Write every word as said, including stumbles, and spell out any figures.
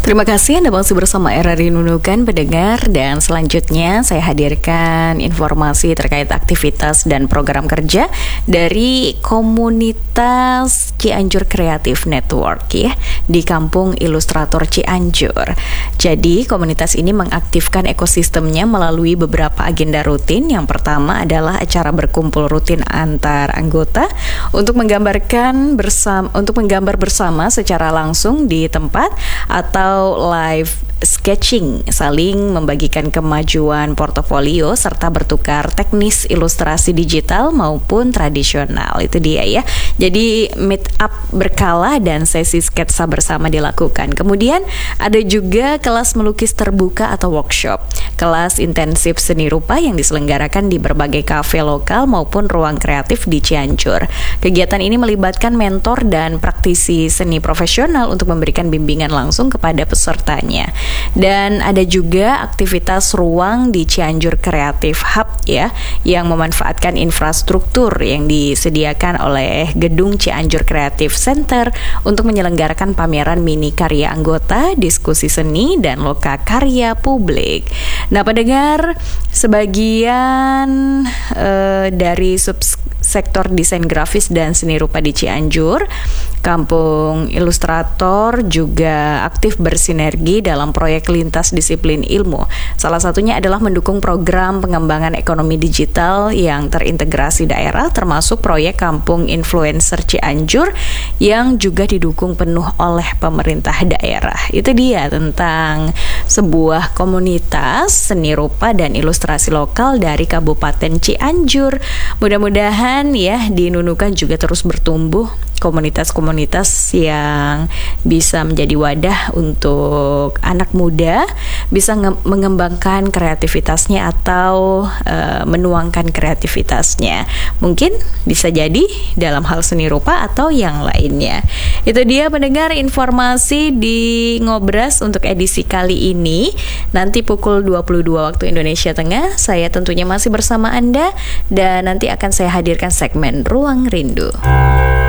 Terima kasih Anda masih bersama R R I Nunukan pendengar, dan selanjutnya saya hadirkan informasi terkait aktivitas dan program kerja dari komunitas Cianjur Creative Network ya di Kampung Ilustrator Cianjur. Jadi komunitas ini mengaktifkan ekosistemnya melalui beberapa agenda rutin. Yang pertama adalah acara berkumpul rutin antar anggota untuk menggambarkan bersama untuk menggambar bersama secara langsung di tempat atau live sketching, saling membagikan kemajuan portofolio serta bertukar teknis ilustrasi digital maupun tradisional. Itu dia ya. Jadi meet up berkala dan sesi sketsa bersama dilakukan. Kemudian ada juga kelas melukis terbuka atau workshop, kelas intensif seni rupa yang diselenggarakan di berbagai kafe lokal maupun ruang kreatif di Cianjur. Kegiatan ini melibatkan mentor dan praktisi seni profesional untuk memberikan bimbingan langsung kepada pesertanya. Dan ada juga aktivitas ruang di Cianjur Creative Hub ya, yang memanfaatkan infrastruktur yang disediakan oleh gedung Cianjur Creative Center untuk menyelenggarakan pameran mini karya anggota, diskusi seni, dan loka karya publik. Nah, pendengar, sebagian uh, dari subsektor desain grafis dan seni rupa di Cianjur, Kampung Ilustrator juga aktif bersinergi dalam proyek lintas disiplin ilmu. Salah satunya adalah mendukung program pengembangan ekonomi digital yang terintegrasi daerah, termasuk proyek Kampung Influencer Cianjur yang juga didukung penuh oleh pemerintah daerah. Itu dia tentang sebuah komunitas seni rupa dan ilustrasi lokal dari Kabupaten Cianjur. Mudah-mudahan ya di Nunukan juga terus bertumbuh komunitas-komunitas yang bisa menjadi wadah untuk anak muda bisa nge- mengembangkan kreativitasnya atau uh, menuangkan kreativitasnya. Mungkin bisa jadi dalam hal seni rupa atau yang lainnya. Itu dia pendengar informasi di Ngobras untuk edisi kali ini. Nanti pukul dua puluh dua waktu Indonesia Tengah, saya tentunya masih bersama Anda dan nanti akan saya hadirkan segmen Ruang Rindu.